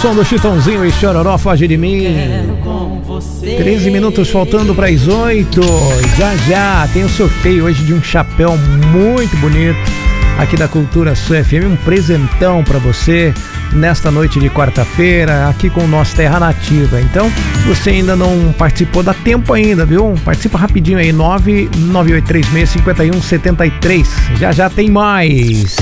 som do Chitãozinho e Chororó, Foge de Mim. 13 minutos faltando para as 8. Já tem um sorteio hoje de um chapéu muito bonito aqui da Cultura Sul FM, um presentão para você nesta noite de quarta-feira aqui com o nosso Terra Nativa. Então, se você ainda não participou, dá tempo ainda, viu? Participa rapidinho aí, 998365173. Já tem mais.